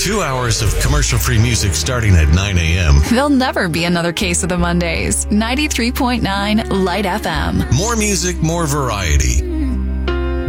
2 hours of commercial-free music starting at 9 a.m. There'll never be another Case of the Mondays. 93.9 Light FM. More music, more variety.